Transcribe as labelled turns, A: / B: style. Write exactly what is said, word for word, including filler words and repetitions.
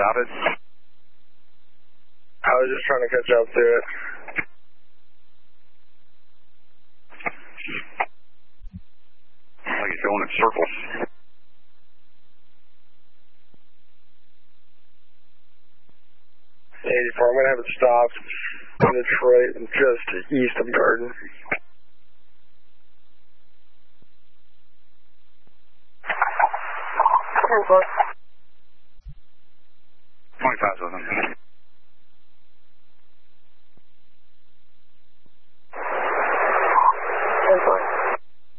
A: stop it?
B: I was just trying to catch up to it.
A: Like he's going in circles.
B: eighty-four, I'm going to have it stopped in Detroit, just east of Garden.
C: ten four.